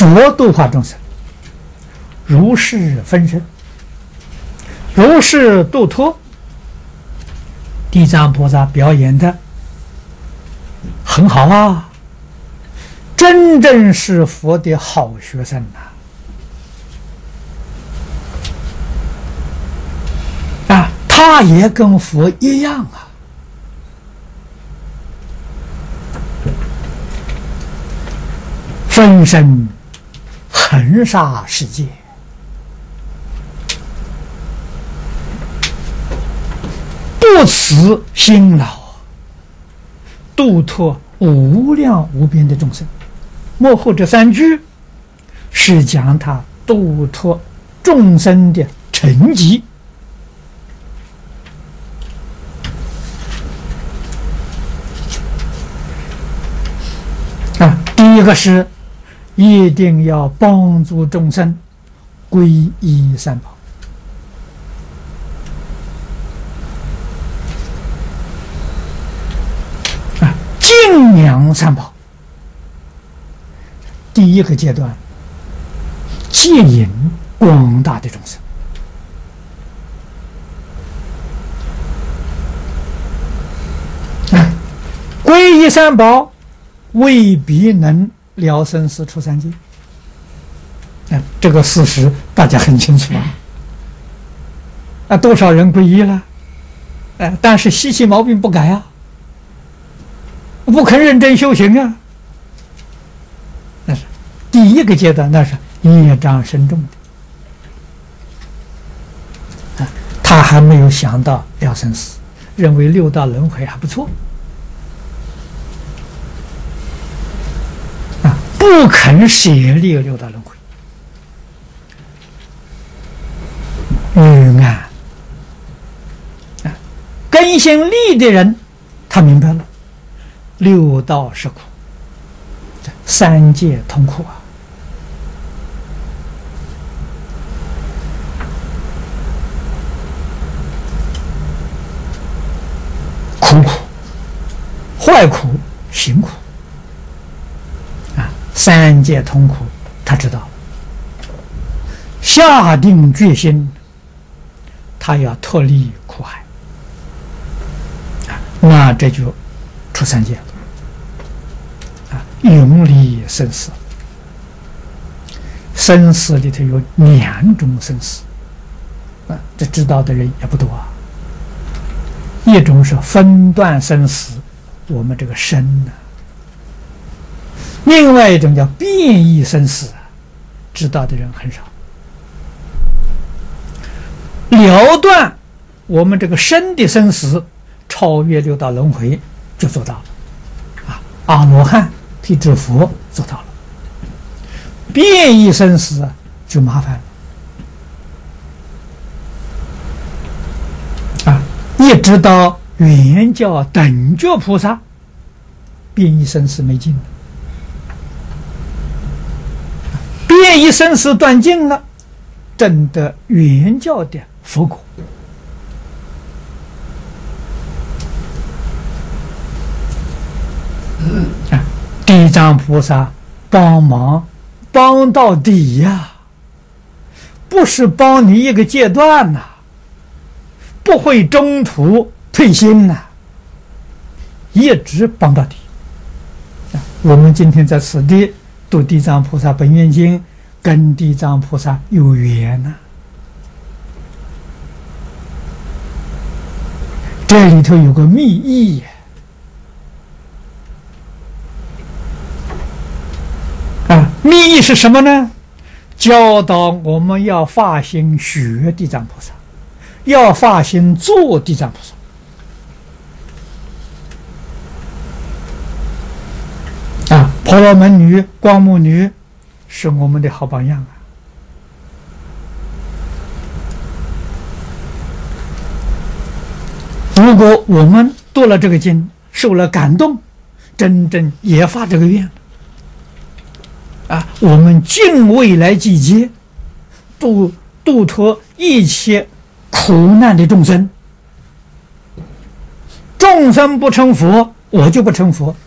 佛度化众生，如是分身，如是度脱。地藏菩萨表演的很好啊，真正是佛的好学生啊！他也跟佛一样啊，分身横杀世界，不辞辛劳，度脱无量无边的众生。幕后这三句是讲他度脱众生的成绩啊。第一个是一定要帮助众生皈依三宝。敬仰三宝，第一个阶段，接引广大的众生。皈依三宝未必能了生死出三界，这个事实大家很清楚啊。多少人皈依了，但是习气毛病不改啊。不肯认真修行啊，那是第一个阶段，那是业障深重的他还没有想到了生死，认为六道轮回还不错不肯舍离六道轮回，愚暗根性利的人，他明白了。六道是苦，三界同苦苦坏苦，行苦三界同苦，他知道，下定决心，他要脱离苦海那这就出三界了永离生死。生死里头有两种生死这知道的人也不多一种是分段生死，我们这个生另外一种叫变异生死，知道的人很少。了断我们这个生的生死，超越六道轮回就做到了阿罗汉辟支佛做到了。变异生死就麻烦了一直到圆教等觉菩萨，变异生死没尽了，变异生死断尽了，证得圆教的佛果地藏菩萨帮忙帮到底呀，不是帮你一个阶段不会中途退心一直帮到底我们今天在此地读地藏菩萨本愿经，跟地藏菩萨有缘这里头有个密意密意是什么呢？教导我们要发心学地藏菩萨，要发心做地藏菩萨婆罗门女、光目女是我们的好榜样如果我们读了这个经，受了感动，真正也发这个愿我们尽未来季节度脱一切苦难的众生，众生不成佛，我就不成佛。